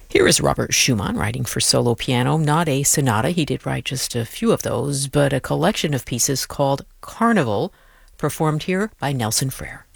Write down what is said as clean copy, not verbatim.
Here is Robert Schumann writing for solo piano, not a sonata. He did write just a few of those, but a collection of pieces called Carnival, performed here by Nelson Frere.